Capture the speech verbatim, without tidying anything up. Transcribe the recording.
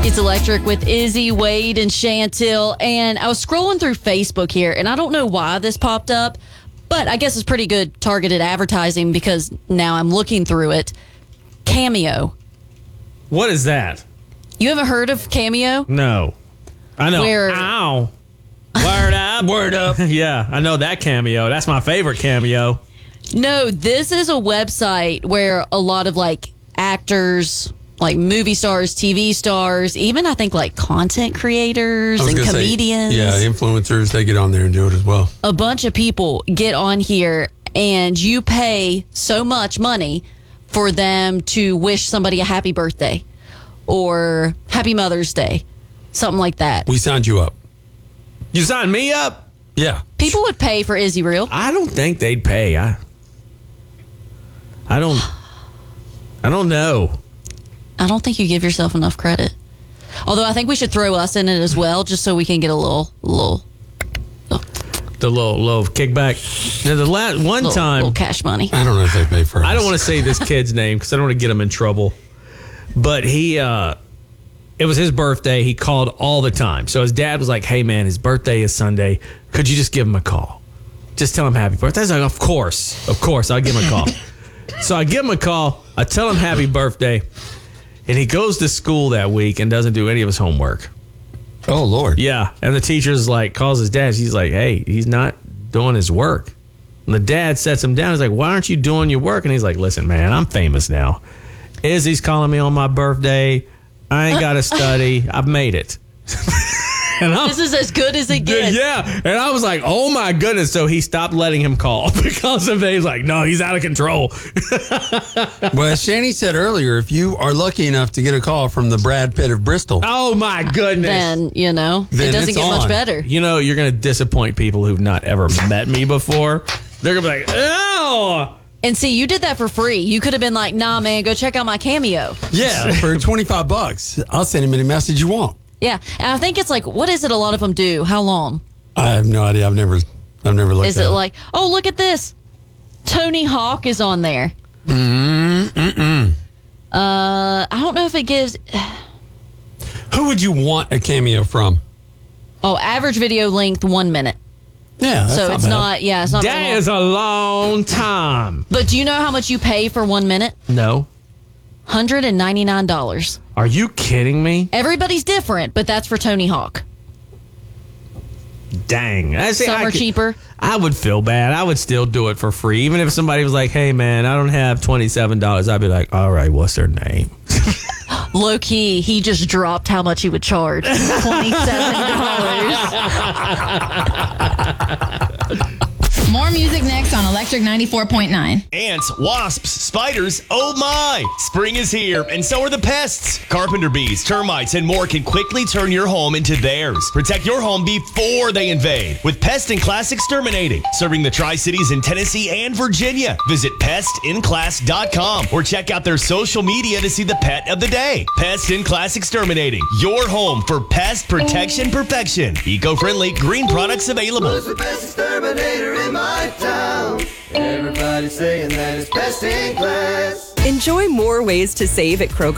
It's Electric with Izzy, Wade, and Chantil. And I was scrolling through Facebook here, and I don't know why this popped up, but I guess it's pretty good targeted advertising because now I'm looking through it. Cameo. What is that? You haven't heard of Cameo? No. I know. Where- Ow. Word up. Word up. Yeah, I know that Cameo. That's my favorite Cameo. No, this is a website where a lot of like actors, like movie stars, T V stars, even I think like content creators I was and gonna say, comedians. yeah, influencers, they get on there and do it as well. A bunch of people get on here and you pay so much money for them to wish somebody a happy birthday or happy Mother's Day, something like that. We signed you up. You signed me up? Yeah. People would pay for Izzy Real. I don't think they'd pay. I I don't I don't know. I don't think you give yourself enough credit. Although I think we should throw us in it as well, just so we can get a little, little, The little little kickback. Now, the last one little, time little cash money. I don't know if they pay for it. I don't want to say this kid's name because I don't want to get him in trouble. But he, uh, it was his birthday. He called all the time. So his dad was like, hey, man, his birthday is Sunday. Could you just give him a call? Just tell him happy birthday. I was like, of course. Of course. I'll give him a call. So I give him a call. I tell him happy birthday. And he goes to school that week and doesn't do any of his homework. Oh, Lord. Yeah. And the teacher's like, calls his dad. He's like, hey, he's not doing his work. And the dad sets him down. He's like, why aren't you doing your work? And he's like, listen, man, I'm famous now. Izzy's calling me on my birthday. I ain't got to study. I've made it. And I'm, This is as good as it gets. yeah. And I was like, oh, my goodness. So he stopped letting him call because of that. He's like, no, he's out of control. Well, as Shani said earlier, if you are lucky enough to get a call from the Brad Pitt of Bristol, Oh, my goodness. Then, you know, Then it doesn't it's get much on. better. You know, you're going to disappoint people who've not ever met me before. They're going to be like, oh. And see, you did that for free. You could have been like, nah, man, go check out my Cameo. yeah, for twenty-five bucks, I'll send him any message you want. Yeah. And I think it's like, what is it a lot of them do? How long? I have no idea. I've never, I've never looked Is at it like, oh, look at this. Tony Hawk is on there. Mm-mm. Uh, I don't know if it gives. Who would you want a cameo from? Oh, average video length, one minute. Yeah, that's So it's bad. not, yeah, it's not very That long. is a long time. But do you know how much you pay for one minute? No. one hundred ninety-nine dollars. Are you kidding me? Everybody's different, but that's for Tony Hawk. Dang. I see, Some I are could- cheaper. I would feel bad. I would still do it for free. Even if somebody was like, hey, man, I don't have twenty-seven dollars, I'd be like, all right, what's their name? Low key, he just dropped how much he would charge. twenty-seven dollars. More music next on Electric ninety-four point nine. Ants, wasps, spiders, oh my! Spring is here, and so are the pests. Carpenter bees, termites, and more can quickly turn your home into theirs. Protect your home before they invade with Pest in Class Exterminating, serving the Tri-Cities in Tennessee and Virginia. Visit pest in class dot com or check out their social media to see the pet of the day. Pest in Class Exterminating, your home for pest protection perfection. Eco-friendly, green products available. Who's the best exterminator in my town? Everybody's saying that it's best in class. Enjoy more ways to save at Kroger.